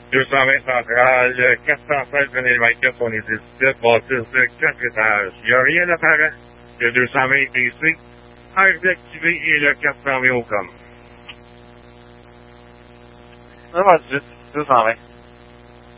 220 centrale, 416 René Michael, on est 17, bâtisse de 4 étages. Il n'y a rien d'apparent. Le 220 ITC, air désactivé et le 420 au com. Ça va 18, 220.